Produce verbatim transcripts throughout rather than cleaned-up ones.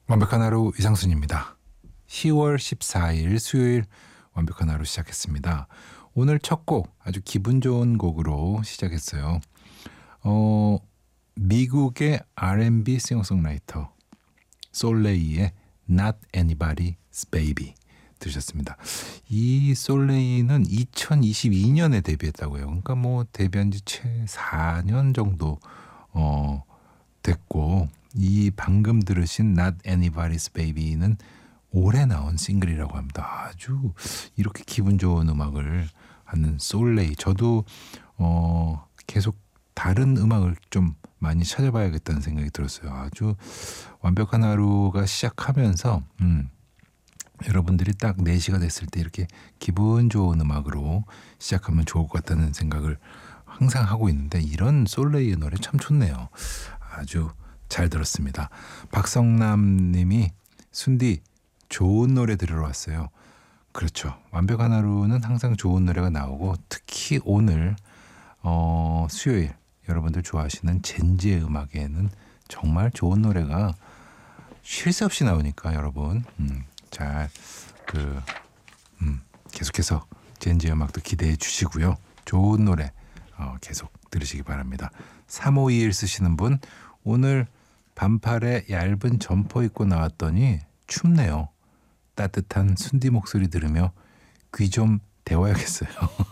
완벽한 하루 이상순입니다. 시월 십사일 수요일 완벽한 하루 시작했습니다. 오늘 첫 곡 아주 기분 좋은 곡으로 시작했어요. 어, 미국의 알앤비 싱어송라이터 솔레이의 Not Anybody's Baby 들으셨습니다. 이 솔레이는 이천이십이년에 데뷔했다고요. 그러니까 뭐 데뷔한 지 채 사 년 정도 어, 됐고, 이 방금 들으신 Not Anybody's Baby는 올해 나온 싱글이라고 합니다. 아주 이렇게 기분 좋은 음악을 하는 솔레이. 저도 어, 계속 다른 음악을 좀 많이 찾아봐야겠다는 생각이 들었어요. 아주 완벽한 하루가 시작하면서 음, 여러분들이 딱 네 시가 됐을 때 이렇게 기분 좋은 음악으로 시작하면 좋을 것 같다는 생각을 항상 하고 있는데, 이런 솔레이의 노래 참 좋네요. 아주 잘 들었습니다. 박성남 님이 순디 좋은 노래 들으러 왔어요. 그렇죠. 완벽한 하루는 항상 좋은 노래가 나오고, 특히 오늘 어, 수요일 여러분들 좋아하시는 젠지의 음악에는 정말 좋은 노래가 쉴 새 없이 나오니까 여러분 음, 잘 그, 음, 계속해서 젠지의 음악도 기대해 주시고요. 좋은 노래 어, 계속 들으시기 바랍니다. 삼오이일 쓰시는 분, 오늘 반팔에 얇은 점퍼 입고 나왔더니 춥네요. 따뜻한 순디 목소리 들으며 귀 좀 데워야겠어요.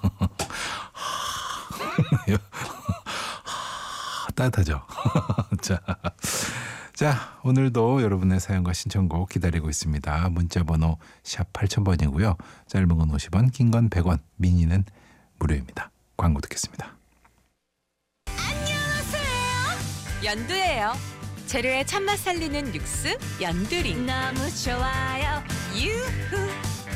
따뜻하죠? 자, 자, 오늘도 여러분의 사연과 신청곡 기다리고 있습니다. 문자번호 샵 팔천 번이고요. 짧은 건 오십 원, 긴 건 백 원, 미니는 무료입니다. 광고 듣겠습니다. 연두예요. 재료의 참맛 살리는 육수 연두링. 너무 좋아요. 유후.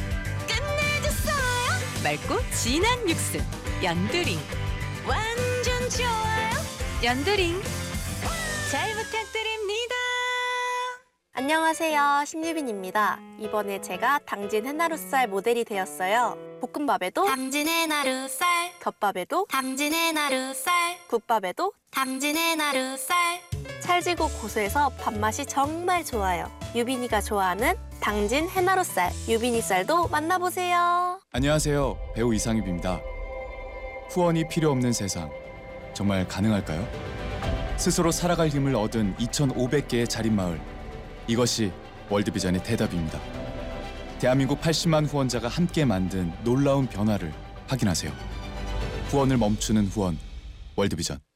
끝내줬어요. 맑고 진한 육수 연두링. 완전 좋아요. 연두링. 잘 부탁드립니다. 안녕하세요, 신유빈입니다. 이번에 제가 당진 해나루살 모델이 되었어요. 볶음밥에도 당진의 나루살, 덮밥에도 당진의 나루살, 국밥에도 당진의 나루살. 찰지고 고소해서 밥맛이 정말 좋아요. 유빈이가 좋아하는 당진 해나루살, 유빈이쌀도 만나보세요. 안녕하세요. 배우 이상엽입니다. 후원이 필요 없는 세상, 정말 가능할까요? 스스로 살아갈 힘을 얻은 이천오백 개의 자립마을, 이것이 월드비전의 대답입니다. 대한민국 팔십만 후원자가 함께 만든 놀라운 변화를 확인하세요. 후원을 멈추는 후원, 월드비전.